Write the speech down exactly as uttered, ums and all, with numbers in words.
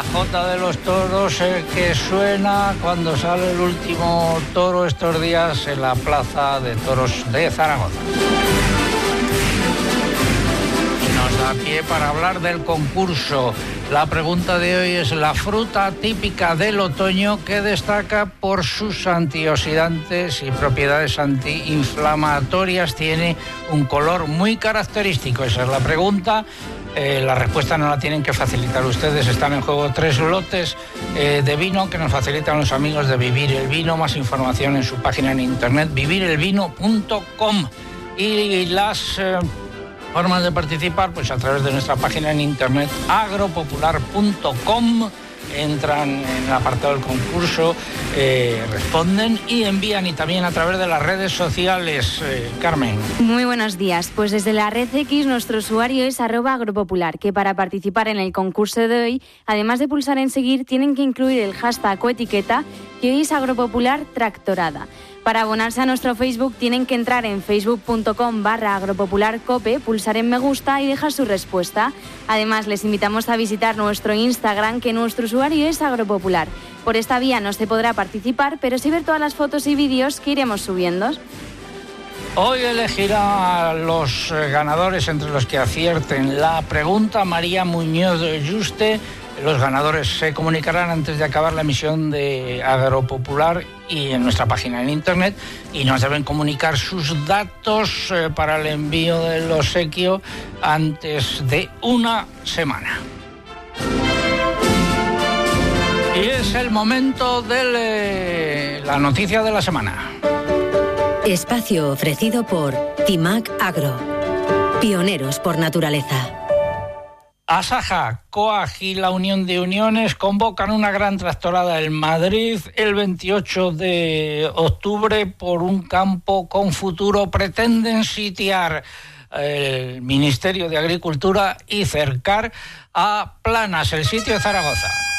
jota de los toros eh, que suena cuando sale el último toro estos días en la Plaza de Toros de Zaragoza. Y nos da pie para hablar del concurso. La pregunta de hoy es: la fruta típica del otoño que destaca por sus antioxidantes y propiedades antiinflamatorias tiene un color muy característico. Esa es la pregunta. Eh, la respuesta no la tienen que facilitar ustedes. Están en juego tres lotes eh, de vino que nos facilitan los amigos de Vivir el Vino. Más información en su página en internet, vivir el vino punto com. Y las eh, formas de participar, pues a través de nuestra página en internet, agropopular punto com. Entran en el apartado del concurso, eh, responden y envían, y también a través de las redes sociales. eh, Carmen. Muy buenos días. Pues desde la red X nuestro usuario es arroba agropopular, que para participar en el concurso de hoy, además de pulsar en seguir, tienen que incluir el hashtag o etiqueta, que hoy es agropopular tractorada. Para abonarse a nuestro Facebook tienen que entrar en facebook punto com barra agropopularcope, pulsar en me gusta y dejar su respuesta. Además, les invitamos a visitar nuestro Instagram, que nuestro usuario es agropopular. Por esta vía no se podrá participar, pero sí ver todas las fotos y vídeos que iremos subiendo. Hoy elegirá a los ganadores entre los que acierten la pregunta María Muñoz Juste. Los ganadores se comunicarán antes de acabar la emisión de Agropopular y en nuestra página en internet, y nos deben comunicar sus datos eh, para el envío del obsequio antes de una semana. Y es el momento de eh, la noticia de la semana. Espacio ofrecido por Timac Agro, pioneros por naturaleza. Asaja, COAG y la Unión de Uniones convocan una gran tractorada en Madrid el veintiocho de octubre por un campo con futuro. Pretenden sitiar el Ministerio de Agricultura y cercar a Planas, el sitio de Zaragoza.